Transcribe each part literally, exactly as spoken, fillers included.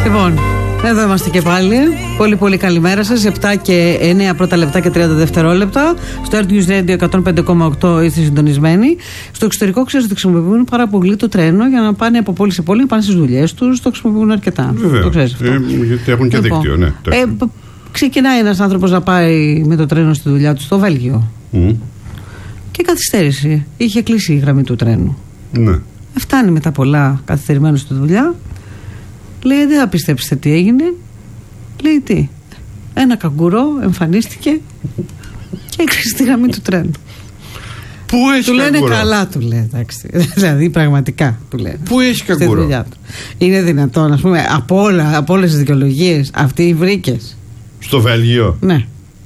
Λοιπόν, εδώ είμαστε και πάλι. Πολύ πολύ καλημέρα σας. επτά και εννέα πρώτα λεπτά και τριάντα δευτερόλεπτα. Στο Earth News Radio εκατόν πέντε κόμμα οκτώ είστε συντονισμένοι. Στο εξωτερικό ξέρετε ότι χρησιμοποιούν πάρα πολύ το τρένο για να πάνε από πόλη σε πόλη, να πάνε στις δουλειές τους. Το χρησιμοποιούν αρκετά. Βέβαια. Το ξέρεις αυτό. Ε, γιατί έχουν και λοιπόν, δίκτυο, ναι. Ε, ξεκινάει ένας άνθρωπος να πάει με το τρένο στη δουλειά του στο Βέλγιο. Mm. Και καθυστέρηση. Είχε κλείσει η γραμμή του τρένου. Ναι. Φτάνει μετά πολλά καθυστερημένο στη δουλειά. Λέει, δεν θα πιστέψετε τι έγινε. Λέει, τι. Ένα καγκουρό εμφανίστηκε και έκλεισε τη γραμμή του τρένου. Πού έχει του λένε καγκουρό? Καλά, του λέει. Εντάξει. Δηλαδή, πραγματικά του λένε. Πού έχει καγκουρό? Είναι δυνατόν, ας πούμε, από, όλα, από όλες τις δικαιολογίες αυτή βρήκες? Στο Βέλγιο. Ναι.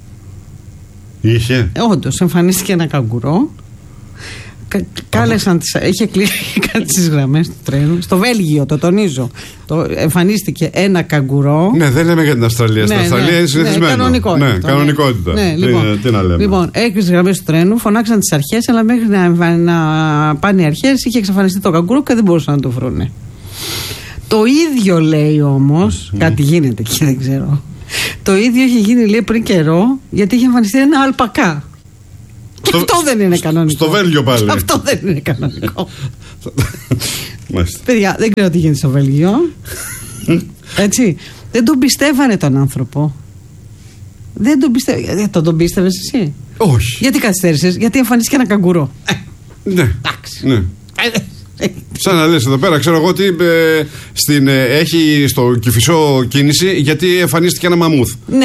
Είχε. Όντως, εμφανίστηκε ένα καγκουρό. Κα, κάλεσαν τις, είχε κλείσει κάτι τις γραμμές του τρένου. Στο Βέλγιο, το τονίζω. Το, εμφανίστηκε ένα καγκουρό. Ναι, δεν λέμε για την Αυστραλία. Στην ναι, Αυστραλία ναι, είναι συνηθισμένο. Ναι, κανονικότητα. Ναι, κανονικότητα. Ναι, τι, λοιπόν, τι να λέμε. Λοιπόν, έκλεισε τις γραμμές του τρένου, φωνάξαν τις αρχές, αλλά μέχρι να, να πάνε οι αρχές είχε εξαφανιστεί το καγκουρό και δεν μπορούσαν να το βρούνε. Το ίδιο λέει όμως, mm. κάτι γίνεται εκεί, δεν ξέρω. Το ίδιο είχε γίνει, λέει, πριν καιρό, γιατί είχε εμφανιστεί ένα αλπακά. Στο, αυτό δεν είναι κανονικό. Στο Βέλγιο πάλι. Αυτό δεν είναι κανονικό. Παιδιά, δεν ξέρω τι γίνεται στο Βέλγιο. Έτσι. Δεν τον πιστεύανε τον άνθρωπο. Δεν τον πιστεύανε. Δεν τον πίστευες εσύ? Όχι. Γιατί καθυστέρησες? Γιατί εμφανίστηκε ένα καγκουρό. Ναι. Εντάξει. Ναι. Σαν να λες εδώ πέρα, ξέρω εγώ τι ε, στην, ε, έχει στο Κηφισό κίνηση γιατί εμφανίστηκε ένα μαμούθ. Ναι.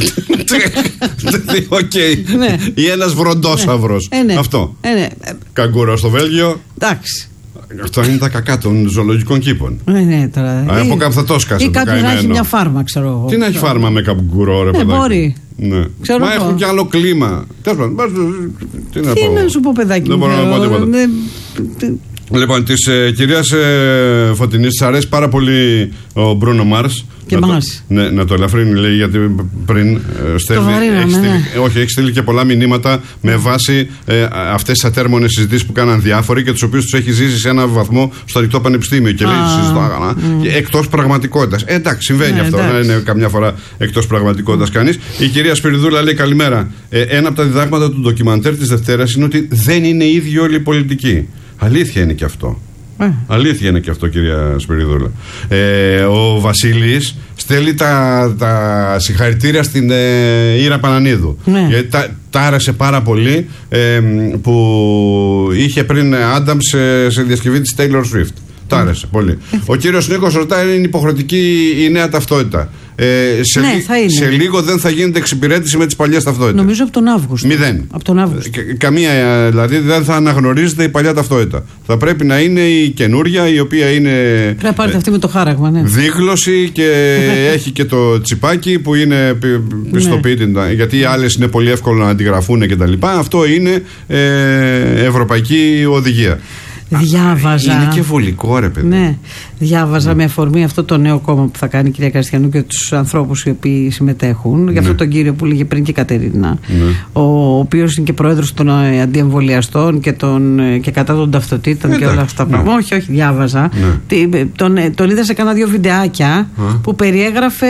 Οκ. Ή ένας βροντόσαυρος. Αυτό. Καγκουρό στο Βέλγιο. Εντάξει. Αυτό είναι τα κακά των ζωολογικών κήπων. Ναι, ναι, τώρα. Από κάπου θα το σκάσει. Ή κάποιος να έχει μια φάρμα, ξέρω εγώ. Τι να έχει φάρμα με καγκουρό, ρε παιδάκι? Ναι, μπορεί. Ναι. Μα έχουν και άλλο κλίμα. Τι να σου πω, παιδάκι? Δεν μπορώ να πω τίποτα. Λοιπόν, της ε, κυρίας ε, Φωτεινής της αρέσει πάρα πολύ ο Μπρούνο Μάρς. Και να μας. Το, ναι, να το ελαφρύνει, λέει, γιατί πριν ε, στέλνει, βαρύναμε, έχει στείλει, ναι. όχι, έχει στείλει και πολλά μηνύματα με βάση ε, αυτές τις ατέρμονες συζητήσεις που κάναν διάφοροι και τους οποίους τους έχει ζήσει σε ένα βαθμό στο ανοιχτό πανεπιστήμιο. Και λέει, συζητάγανα mm. εκτός πραγματικότητας. Ε, εντάξει, συμβαίνει ναι, αυτό, εντάξει. Να είναι καμιά φορά εκτός πραγματικότητας mm. κανείς. Η κυρία Σπυριδούλα λέει, καλημέρα. Ε, ένα από τα διδάγματα του ντοκιμαντέρ της Δευτέρας είναι ότι δεν είναι ίδιοι όλοι οι πολιτικοί. Αλήθεια είναι και αυτό. Ε. Αλήθεια είναι και αυτό, κυρία Σπυριδούλα. Ε, ο Βασίλης στέλνει τα, τα συγχαρητήρια στην ε, Ήρα Πανανίδου. Ναι. Γιατί τα, τα άρεσε πάρα πολύ ε, που είχε πριν Άνταμ σε, σε διασκευή της Taylor Swift. Τα άρεσε πολύ. Ο κύριος Νίκος ρωτάει, είναι υποχρεωτική η νέα ταυτότητα. Ε, σε, ναι, λί, σε λίγο δεν θα γίνεται εξυπηρέτηση με τις παλιές ταυτότητες. Νομίζω από τον Αύγουστο. Μηδέν. Από τον Αύγουστο. Κα, καμία, δηλαδή δεν θα αναγνωρίζεται η παλιά ταυτότητα. Θα πρέπει να είναι η καινούρια, η οποία είναι. Πρέπει να πάρετε ε, αυτή με το χάραγμα, ναι. Δίγλωση και έχει και το τσιπάκι που είναι πιστοποιητή. Ναι. Γιατί οι άλλες είναι πολύ εύκολο να αντιγραφούν κτλ. Αυτό είναι ε, ευρωπαϊκή οδηγία. Διάβαζα. Είναι και βολικό, ρε παιδί. Ναι. Διάβαζα mm. με αφορμή αυτό το νέο κόμμα που θα κάνει η κυρία Καστιανού και τους ανθρώπους οι οποίοι συμμετέχουν. Ναι. Για αυτόν τον κύριο που λέγε πριν και η Κατερίνα. Ναι. Ο οποίος είναι και πρόεδρος των αντιεμβολιαστών και, τον, και κατά των ταυτοτήτων. Εντάξει, και όλα αυτά. Ναι. Όχι, όχι, διάβαζα. Ναι. Τον, τον είδα σε κάνα δύο βιντεάκια mm. που περιέγραφε.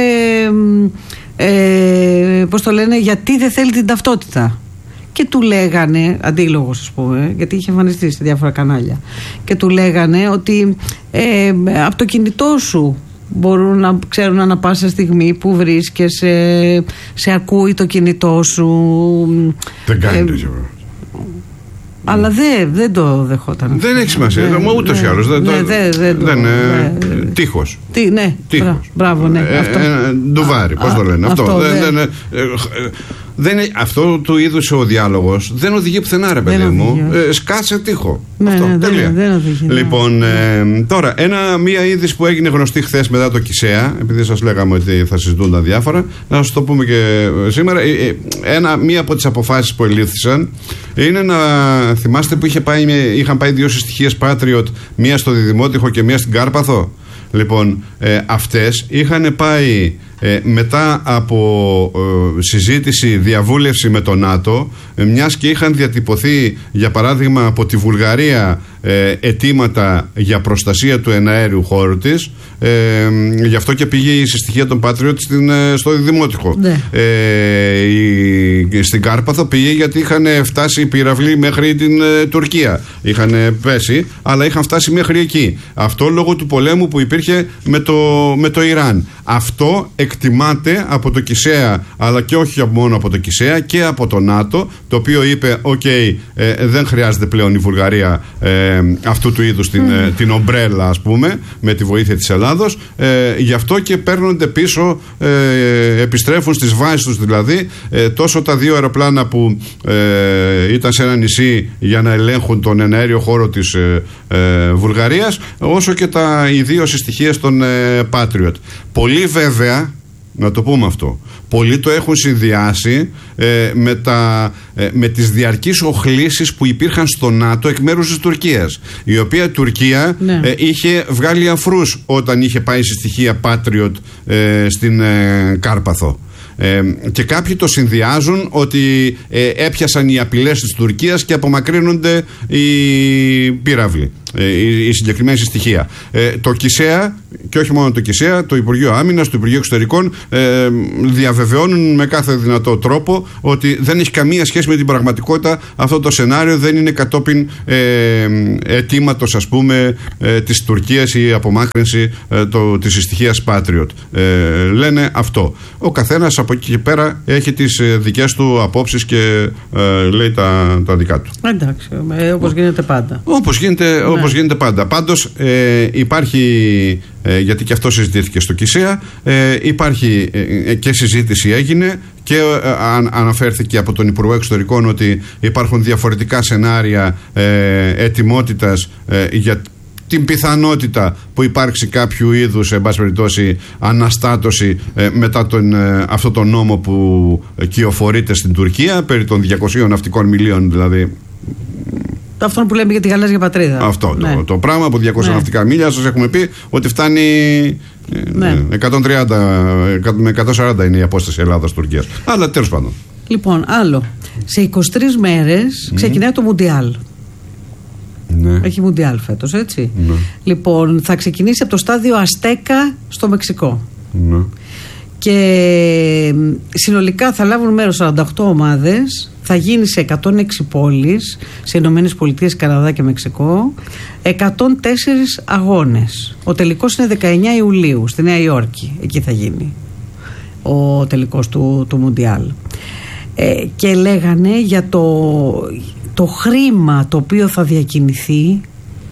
Ε, πώς το λένε, γιατί δεν θέλει την ταυτότητα. Και του λέγανε, αντίλογος ας πούμε, γιατί είχε εμφανιστεί σε διάφορα κανάλια, και του λέγανε ότι ε, από το κινητό σου μπορούν να ξέρουν ανά πάσα στιγμή που βρίσκεσαι, σε ακούει το κινητό σου. Δεν κάνει το ε, αλλά δεν, δεν το δεχόταν. Δεν έχει σημασία, ναι, μα ούτως ή άλλως. Δεν είναι. Τείχος. Ναι, μπράβο, ναι. Ντουβάρι, πώς το λένε. Αυτό. Δεν είναι, αυτό του είδους ο διάλογος δεν οδηγεί πουθενά, ρε παιδί μου. Ε, σκάσε τείχο. Ναι, αυτό. Ναι, τέλεια. Δεν οδηγεί, λοιπόν, ε, τώρα, ένα, μία είδηση που έγινε γνωστή χθες μετά το ΚΙΣΕΑ, επειδή σας λέγαμε ότι θα συζητούνταν διάφορα, να σας το πούμε και σήμερα. Ε, ένα, μία από τις αποφάσεις που ελήφθησαν είναι να θυμάστε που είχε πάει, είχαν πάει δύο συστοιχίες Patriot, μία στο Διδημότυχο και μία στην Κάρπαθο. Λοιπόν, ε, αυτές είχαν πάει ε, μετά από ε, συζήτηση, διαβούλευση με το ΝΑΤΟ, ε, μιας και είχαν διατυπωθεί για παράδειγμα από τη Βουλγαρία ε, αιτήματα για προστασία του εναέριου χώρου της, ε, γι' αυτό και πήγε η συστοιχία των Patriot στην, ε, στο Δημότυχο. Ναι. Ε, η, στην Κάρπαθο πήγε γιατί είχαν φτάσει οι πύραυλοι μέχρι την ε, Τουρκία. Είχαν πέσει, αλλά είχαν φτάσει μέχρι εκεί. Αυτό λόγω του πολέμου που υπήρχε με το, με το Ιράν. Αυτό εκτιμάται από το ΚΙΣΕΑ, αλλά και όχι μόνο από το ΚΙΣΕΑ, και από το ΝΑΤΟ, το οποίο είπε οκ, okay, ε, δεν χρειάζεται πλέον η Βουλγαρία ε, αυτού του είδους την, mm. την ομπρέλα, ας πούμε, με τη βοήθεια της Ελλάδος. Ε, γι' αυτό και παίρνονται πίσω, ε, επιστρέφουν στις βάσεις τους δηλαδή, ε, τόσο τα δύο αεροπλάνα που ε, ήταν σε ένα νησί για να ελέγχουν τον εναέριο χώρο της ε, ε, Βουλγαρίας, όσο και τα, οι δύο συστοιχίες των ε, Patriot. Πολλοί βέβαια, να το πούμε αυτό, πολλοί το έχουν συνδυάσει ε, με, τα, ε, με τις διαρκείς οχλήσεις που υπήρχαν στο ΝΑΤΟ εκ μέρους της Τουρκίας, η οποία Τουρκία ναι. ε, είχε βγάλει αφρούς όταν είχε πάει σε στοιχεία Patriot ε, στην ε, Κάρπαθο. Ε, και κάποιοι το συνδυάζουν ότι ε, έπιασαν οι απειλές της Τουρκίας και απομακρύνονται οι πύραυλοι, ε, η, η συγκεκριμένη στοιχεία. Ε, το ΚΙΣΕΑ, και όχι μόνο το ΚΙΣΕΑ, το Υπουργείο Άμυνας, το Υπουργείο Εξωτερικών ε, διαβεβαιώνουν με κάθε δυνατό τρόπο ότι δεν έχει καμία σχέση με την πραγματικότητα αυτό το σενάριο, δεν είναι κατόπιν ε, αιτήματος, ας πούμε, ε, της Τουρκίας η απομάκρυνση ε, το, της στοιχείας Patriot. Ε, λένε αυτό. Ο καθένας από εκεί και πέρα έχει τις ε, δικές του απόψεις και ε, λέει τα, τα δικά του. Εντάξει, ε, όπως γίνεται πάντα. Όπως γίνεται, ναι. όπως γίνεται πάντα. Πάντως ε, υπάρχει, ε, γιατί και αυτό συζητήθηκε στο ΚΙΣΕΑ, ε, υπάρχει ε, και συζήτηση έγινε και ε, αν, αναφέρθηκε από τον Υπουργό Εξωτερικών ότι υπάρχουν διαφορετικά σενάρια ε, ετοιμότητας ε, για την πιθανότητα που υπάρξει κάποιου είδους, εν πάση περιπτώσει, αναστάτωση ε, μετά τον, ε, αυτό το νόμο που ε, κυοφορείται στην Τουρκία, περί των διακοσίων ναυτικών μιλίων δηλαδή. Αυτό που λέμε για τη γαλάζια πατρίδα. Αυτό ναι. το, το πράγμα από διακόσια ναι. ναυτικά μίλια, σας έχουμε πει ότι φτάνει ναι. εκατόν τριάντα με εκατόν σαράντα είναι η απόσταση Ελλάδας-Τουρκίας. Αλλά τέλος πάντων. Λοιπόν, άλλο. Σε είκοσι τρεις μέρες ξεκινάει mm. το Μουντιάλ. Ναι. Έχει Μουντιάλ φέτος, έτσι. Ναι. Λοιπόν, θα ξεκινήσει από το στάδιο Αστέκα στο Μεξικό. Ναι. Και συνολικά θα λάβουν μέρος σαράντα οκτώ ομάδες. Θα γίνει σε εκατόν έξι πόλεις, σε Ηνωμένες Πολιτείες, Καναδά και Μεξικό. εκατόν τέσσερις αγώνες. Ο τελικός είναι δεκαεννιά Ιουλίου στη Νέα Υόρκη. Εκεί θα γίνει ο τελικός του, του Μουντιάλ. Ε, και λέγανε για το... το χρήμα το οποίο θα διακινηθεί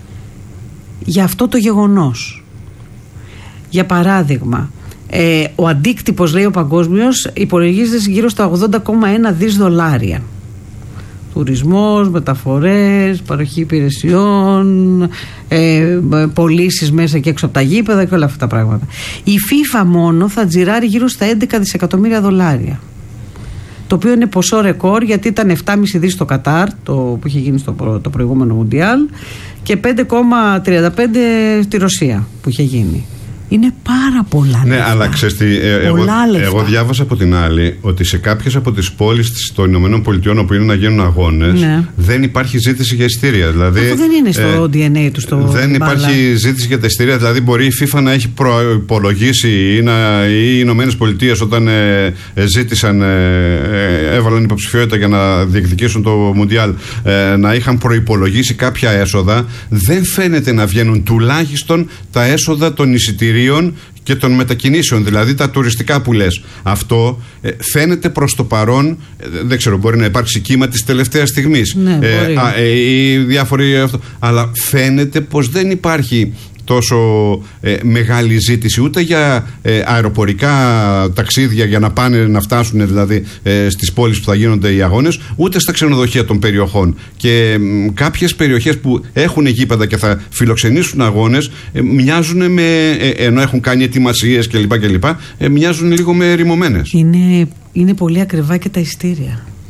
για αυτό το γεγονός. Για παράδειγμα, ε, ο αντίκτυπος, λέει ο παγκόσμιος, υπολογίζεται γύρω στα ογδόντα κόμμα ένα δις δολάρια. Τουρισμός, μεταφορές, παροχή υπηρεσιών, ε, πωλήσεις μέσα και έξω από τα γήπεδα και όλα αυτά τα πράγματα. Η FIFA μόνο θα τζιράρει γύρω στα έντεκα δισεκατομμύρια δολάρια. Το οποίο είναι ποσό ρεκόρ, γιατί ήταν επτά κόμμα πέντε στο Κατάρ, το που είχε γίνει στο προ, το προηγούμενο Μουντιάλ, και πέντε κόμμα τριάντα πέντε στη Ρωσία που είχε γίνει. Είναι πάρα πολλά ναι, λεφτά. Αλλά ξέρεις τι, ε, εγώ, εγώ διάβασα από την άλλη ότι σε κάποιες από τις πόλεις των Ηνωμένων Πολιτειών όπου είναι να γίνουν αγώνες, ναι. δεν υπάρχει ζήτηση για εισιτήρια. Δηλαδή, αυτό δεν είναι στο ε, ντι εν έι του στο δεν μπάλα. Υπάρχει ζήτηση για τα εισιτήρια. Δηλαδή μπορεί η FIFA να έχει προϋπολογίσει ή, να, ή οι Ηνωμένες Πολιτείες όταν ε, ε, ζήτησαν, ε, ε, έβαλαν υποψηφιότητα για να διεκδικήσουν το Μουντιάλ, ε, να είχαν προϋπολογίσει κάποια έσοδα. Δεν φαίνεται να βγαίνουν τουλάχιστον τα έσοδα των εισιτήριων και των μετακινήσεων, δηλαδή τα τουριστικά που λες. Αυτό ε, φαίνεται προς το παρόν, ε, δεν ξέρω, μπορεί να υπάρξει κύμα της τελευταίας στιγμής. Ναι, ε, α, ε, ή διάφοροι αυτό, αλλά φαίνεται πως δεν υπάρχει τόσο ε, μεγάλη ζήτηση ούτε για ε, αεροπορικά ταξίδια για να πάνε να φτάσουν δηλαδή ε, στις πόλεις που θα γίνονται οι αγώνες, ούτε στα ξενοδοχεία των περιοχών. Και ε, κάποιες περιοχές που έχουν γήπεδα και θα φιλοξενήσουν αγώνες ε, μοιάζουν με, ε, ενώ έχουν κάνει ετοιμασίες κλπ, κλπ ε, μοιάζουν λίγο με ρημωμένες. Είναι, είναι πολύ ακριβά και τα ειστήρια.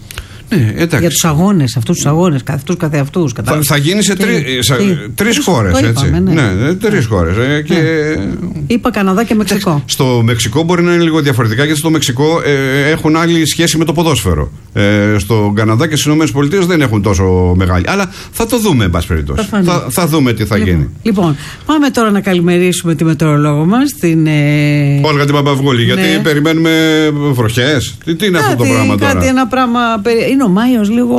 Ναι, εντάξει. Για τους αγώνες, αυτούς τους αγώνες, αυτούς καθεαυτούς. Θα, θα γίνει σε τρεις χώρες. Ναι, ναι τρεις χώρες. Ε, και... Είπα Καναδά και Μεξικό. Στο Μεξικό μπορεί να είναι λίγο διαφορετικά, γιατί στο Μεξικό ε, έχουν άλλη σχέση με το ποδόσφαιρο. Ε, στο Καναδά και στις ΗΠΑ δεν έχουν τόσο μεγάλη. Αλλά θα το δούμε, εν πάση περιπτώσει. Θα, θα, θα δούμε τι θα λοιπόν, γίνει. Λοιπόν, πάμε τώρα να καλημερίσουμε τη μετεωρολόγο μας, την ε... Όλγα την Παπαβγούλη. Ναι. Γιατί περιμένουμε βροχές. Τι, τι είναι κάτι, αυτό το πράγμα τώρα. Κάτι, ένα πράγμα. Είναι ο Μάιος λίγο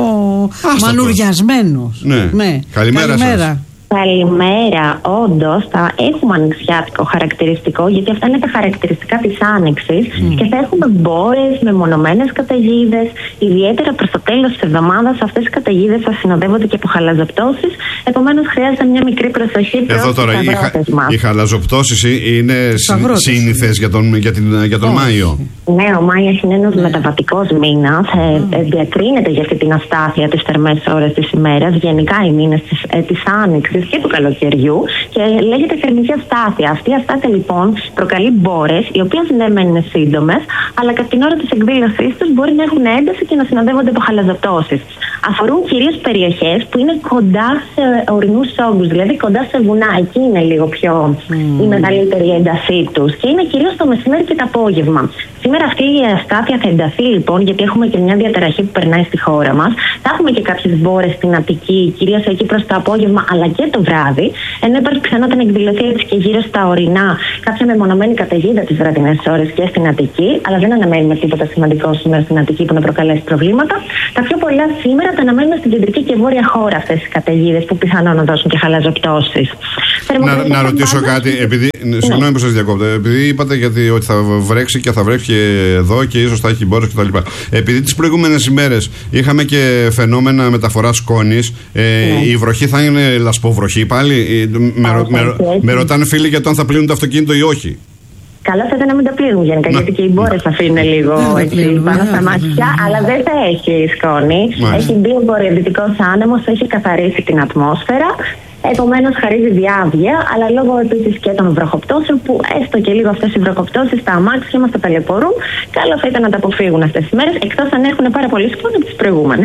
μανουριασμένος. Ναι. Ναι. Καλημέρα, Καλημέρα σας. Καλημέρα. Όντως θα έχουμε ανοιξιάτικο χαρακτηριστικό, γιατί αυτά είναι τα χαρακτηριστικά της άνοιξης mm. και θα έχουμε μπόρες, μεμονωμένες καταιγίδες. Ιδιαίτερα προς το τέλος της εβδομάδας αυτές οι καταιγίδες θα συνοδεύονται και από χαλαζοπτώσεις. Επομένως χρειάζεται μια μικρή προσοχή προς Εδώ τώρα οι, χα, οι χαλαζοπτώσεις είναι σύνηθες για τον, για την, για τον Μάιο. Ναι, ο Μάιος είναι ένας μεταβατικός μήνας. Mm. Ε, διακρίνεται για αυτή την αστάθεια τις θερμές ώρες της ημέρας. Γενικά οι μήνες της, ε, της άνοιξης και του καλοκαιριού και λέγεται θερμική αστάθεια. Αυτή η αστάθεια λοιπόν προκαλεί μπόρες, οι οποίες ναι μεν είναι σύντομες, αλλά κατά την ώρα της εκδήλωσής τους μπορεί να έχουν ένταση και να συνοδεύονται από χαλαζοπτώσεις. Αφορούν κυρίως περιοχές που είναι κοντά σε ορεινούς όγκους, δηλαδή κοντά σε βουνά. Εκεί είναι λίγο πιο mm. η μεγαλύτερη έντασή τους και είναι κυρίως το μεσημέρι και το απόγευμα. Σήμερα αυτή η αστάθεια θα ενταθεί λοιπόν, γιατί έχουμε και μια διαταραχή που περνάει στη χώρα μας. Θα έχουμε και κάποιες μπόρες στην Αττική, κυρίως εκεί προς το απόγευμα, αλλά και το βράδυ. Ενώ υπάρχει πιθανότητα να εκδηλωθεί έτσι και γύρω στα ορεινά κάποια μεμονωμένη καταιγίδα τις βραδινές ώρες και στην Αττική. Αλλά δεν αναμένουμε τίποτα σημαντικό σήμερα στην Αττική που να προκαλέσει προβλήματα. Τα πιο πολλά σήμερα τα αναμένουμε στην κεντρική και βόρεια χώρα αυτές τις καταιγίδες που πιθανόν να δώσουν και χαλαζοπτώσεις. Να, να ρωτήσω πάντα... κάτι, επειδή, ναι. συγγνώμη που σας διακόπτω, επειδή είπατε γιατί ότι θα βρέξει και θα βρέξει και εδώ και ίσως θα έχει μπόρες κτλ. Επειδή τις προηγούμενες ημέρες είχαμε και φαινόμενα μεταφοράς σκόνης, ε, ναι. η βροχή θα είναι λασποβροχή πάλι. Με, με, με, με ρωτάνε φίλοι για το αν θα πλύνουν το αυτοκίνητο ή όχι. Καλό θα ήταν να μην το πλύνουν γενικά, να. γιατί και οι μπόρες θα αφήνουν λίγο εκεί πάνω στα μάτια, αλλά δεν θα έχει σκόνη. Μάλιστα. Έχει μπει ο βορειοδυτικός άνεμος, έχει καθαρίσει την ατμόσφαιρα. Επομένως χαρίζει διάβγεια, αλλά λόγω επίσης και των βροχοπτώσεων, που έστω και λίγο αυτές οι βροχοπτώσεις στα αμάξια μας τα ταλαιπωρούν, καλό θα ήταν να τα αποφύγουν αυτές τις μέρες, εκτός αν έχουν πάρα πολύ σκόνη από τις προηγούμενες.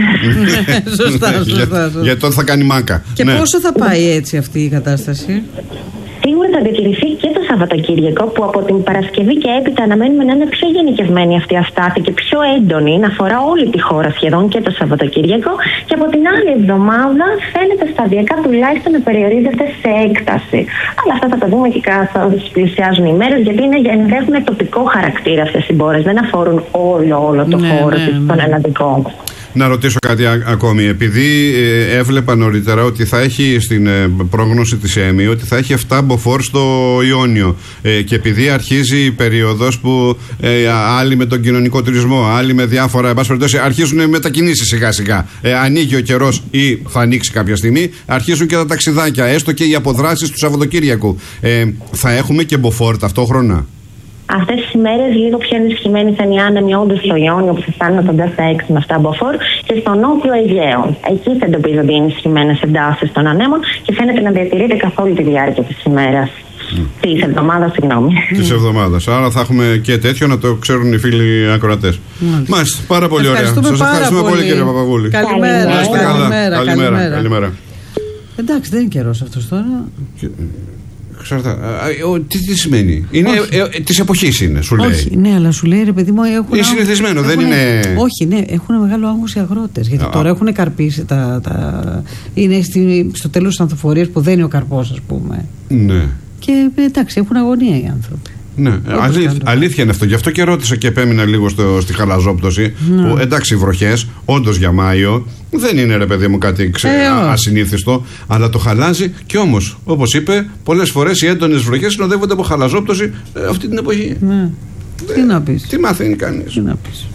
Σωστά, σωστά. Γιατί τότε θα κάνει μάκα. Και πόσο θα πάει έτσι αυτή η κατάσταση? Σίγουρα θα διατηρηθεί και το Σαββατοκύριακο, που από την Παρασκευή και έπειτα αναμένουμε να είναι πιο γενικευμένη αυτή η αστάθεια και πιο έντονη, να αφορά όλη τη χώρα σχεδόν και το Σαββατοκύριακο. Και από την άλλη εβδομάδα φαίνεται σταδιακά τουλάχιστον να περιορίζεται σε έκταση. Αλλά αυτά θα τα δούμε και καθώς πλησιάζουν οι μέρες, γιατί είναι, έχουν τοπικό χαρακτήρα αυτές οι μπόρες. Δεν αφορούν όλο, όλο το ναι, χώρο ναι, των ναι. ελλαδικών. Να ρωτήσω κάτι α, ακόμη. Επειδή ε, έβλεπα νωρίτερα ότι θα έχει στην ε, πρόγνωση της ΕΜΗ ότι θα έχει επτά μποφόρ στο Ιόνιο. Ε, και επειδή αρχίζει η περίοδος που ε, άλλοι με τον κοινωνικό τουρισμό, άλλοι με διάφορα, εν πάση περιπτώσει, αρχίζουν μετακινήσεις σιγά σιγά. Ε, ανοίγει ο καιρός ή θα ανοίξει κάποια στιγμή, αρχίζουν και τα ταξιδάκια, έστω και οι αποδράσεις του Σαββατοκύριακου. Ε, θα έχουμε και μποφόρ ταυτόχρονα. Αυτές τις ημέρες λίγο πιο ενισχυμένοι θα είναι οι άνεμοι όντως στο Ιόνιο, που θα φτάνουν κοντά στα έξι με αυτά μποφόρ, και στο νότιο Αιγαίο. Εκεί θα εντοπίζονται οι ενισχυμένες εντάσεις των ανέμων και φαίνεται να διατηρείται καθ' όλη τη διάρκεια της ημέρας. Mm. Της εβδομάδας, συγγνώμη. Της εβδομάδας. Άρα θα έχουμε και τέτοιο, να το ξέρουν οι φίλοι ακροατές. Μάλιστα. Πάρα πολύ ωραία. Σας ευχαριστούμε πολύ, κύριε Παπαβγούλη. Καλημέρα. Καλημέρα. Καλημέρα. Καλημέρα. Εντάξει, δεν είναι καιρός αυτός τώρα. Ξέρετε, τι, τι σημαίνει? Είναι ε, ε, της εποχής είναι, σου λέει. Όχι, ναι, αλλά σου λέει ρε παιδί μου, έχουν. Είναι συνηθισμένο, έχουν, δεν είναι. Όχι, ναι, έχουν μεγάλο άγχος οι αγρότες. Γιατί Α. τώρα έχουν καρπίσει τα. τα είναι στη, στο τέλος της ανθοφορίας που δεν είναι ο καρπός, ας πούμε. Ναι. Και εντάξει, έχουν αγωνία οι άνθρωποι. Ναι, αλήθ, αλήθεια είναι αυτό. Γι' αυτό και ρώτησα και επέμεινα λίγο στο, στη χαλαζόπτωση. Ναι. Που εντάξει, οι βροχές, όντως για Μάιο, δεν είναι ρε παιδί μου κάτι ξε, ε, α, ασυνήθιστο, αλλά το χαλάζει. Και όμως, όπως είπε, πολλές φορές οι έντονες βροχές συνοδεύονται από χαλαζόπτωση ε, αυτή την εποχή. Ναι. Ε, τι να πεις. Τι μαθαίνει κανείς. Τι να πεις.